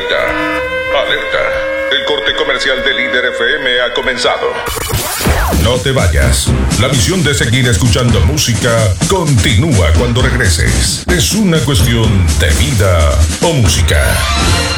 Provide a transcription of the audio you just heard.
Alerta, alerta. El corte comercial de Líder FM ha comenzado. No te vayas. La misión de seguir escuchando música continúa cuando regreses. Es una cuestión de vida o música.